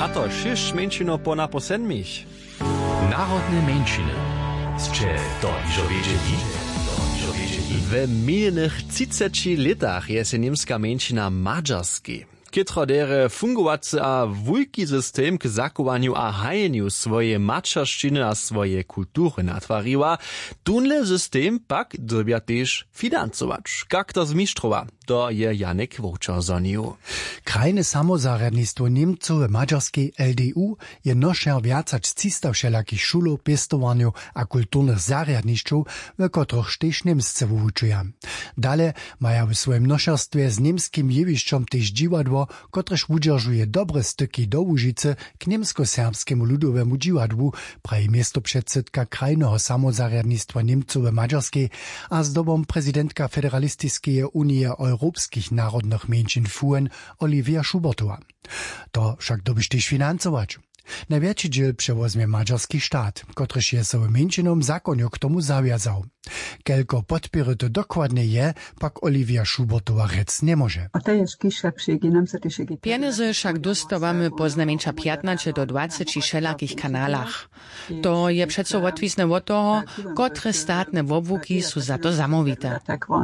A to 6 mężczyzn po naposenmich. Narodne mężczyzny. Zcze to iżo wiedzieli? W minionych 30 latach je se niemska mężczyzna mađarski. Kitrodere fungowacy a wujki system k zakowaniu a hajeniu swoje mačarščiny a swoje kultury natwariła, tunle system pak drbja też finansować. Jak to zmistrzowa, to je Janek Wočar zonił. Krajne samozarjadnictwo Niemców w mađarskiej LDU je nošer viacač 300 všelakých šulov, pestowaniu a kulturnych zarjadnišćów, w kotroch też Niemsce wučuja. Dale maja w swoim nošerstwie z niemskim jewišćom też dziwadło, kotrež udržuje dobre styki do Łužice k niemsko-serbskiemu ludowemu dziwadłu, praje miestopředsedka krajného samozarjadnictwa Niemców w mađarskiej, a zdobom prezidentka Federalistiskiej Unii Europskich Narodnych Mężczyzn FUN Olivia Schubertová. To však dobyš też finansować. Największy dziel przewozmie mađarski štát, kotrež je so mężczyznom zakonju k tomu zawiązał. Kelko podpiery to dokładnie je, pak Olivia Schubertová rec nie może. Pieniądze však dostawamy po znamieńcza 15 do 20 wszelakich kanalach. To je przeco odwisne od toho, kotre statne wobłuki są za to zamówite.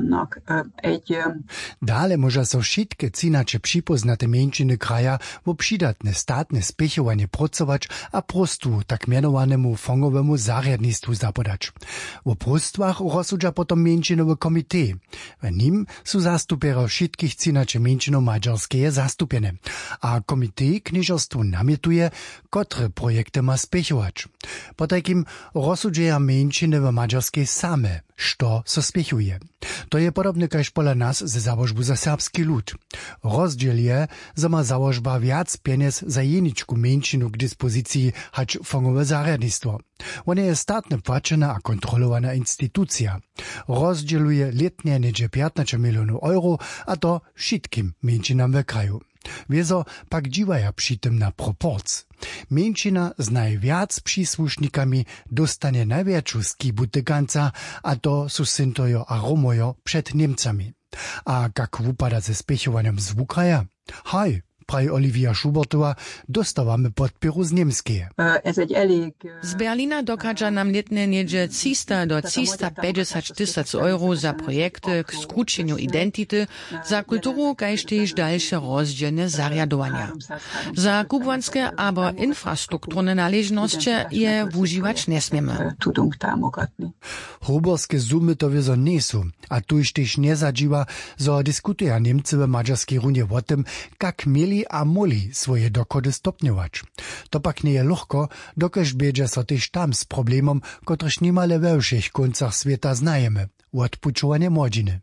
Dale może so wszystkie cinacze przypoznate mężczyzny kraja w przydatne statne spěchovanie pracować, a prostu tak mianowanemu fondowemu zarjadnictwu zapodać. W prostwach rozsudza potom mężczyznowe komitee. W nim są zastupiery wszystkich cinaczy mężczynów mađarskie zastupjene. A komitee knieżerstwu namietuje, kotre projekty ma spěchować. Po takim rozsudzeja mężczyzny w mađarskiej same, što so spěchuje. To je podobne kaž pola nas ze założbu za serbski lud. Rozdziel je, że ma założba viac pieniędzy za jeničku mężczyznu k dyspozycji hać fongowe zarjadnictwo. Ona je statne płaczena a kontrolowana instytucja. Rozdzieluje letnie niedzie 15 milionów euro, a to wszystkim mężczyznom w kraju. Wiezo pak dziwaja przy tym na proporc. Mężczyzna z najwiac przysłusznikami dostanie największą skibu tyganca, a to są syntojo a romojo przed Niemcami. A jak wupada ze spěchowaniem z Ukraja? Haj, praje Olivia Schubertová, dostawamy podpieru z niemskiej. Z Berlina dokaża nam letnie niedzie 300 do 350 tysięcy euro za projekty k skróceniu identity, za kulturu, kaž też dalsze rozdzielne zarjadowania. Za kubłanskie abo infrastrukturne należności je wużywać nie smiemy. Huberskie sumy to wiezo nie są, a tuż też nie zadziwa, zo diskutuja Niemcy w mađarskiej runie o tym, jak mieli a moli swoje dochody stopniować. To pak nie je ľahko, dokaż biedzie so też tam z problemom, kotrež niemale we všech koncach świata znajemy. Odpučovanie młodziny.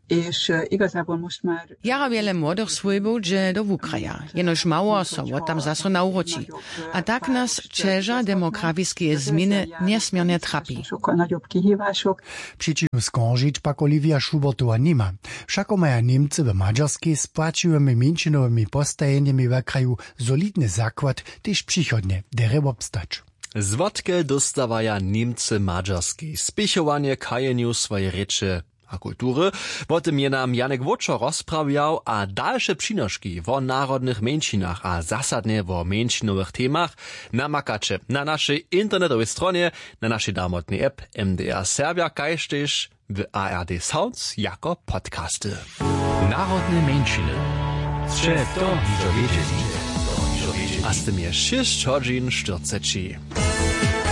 Jara wiele młodych swojbów dże do Ukraja. Jenoż mało so od tam zaso nauroči. A tak nas čeža demografiskie zmiany niesmiernie trapi. Przyczynu skoržić pak Olivia Schubertová nima. Všako maja Niemcy w mađarskiej z płačiwymi mężczyznowymi postajeniami w kraju solidny zakład, też przychodnie dere obstać. Zwodke dostawaja Niemcy mađarski. Spěchovanie kajeniu swoje reče a kultury. O tym je nam Janek Wočar rozprawiał, a dalsze przynożki o narodnych mężczyznach a zasadnie o mężczyznowych temach namakacie na naszej internetowej stronie, na naszej darmotnej app MDR Serbia, kaž też w ARD Sounds jako podcasty. Narodne mężczyzny. Zcze to iżo wiedzieli? A z tym je 6 godzin 40.